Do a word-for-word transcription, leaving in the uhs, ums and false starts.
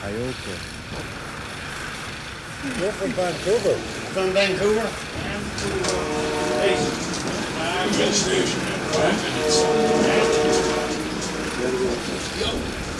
Ioka. You're from Vancouver. From Vancouver? Gas station in five minutes.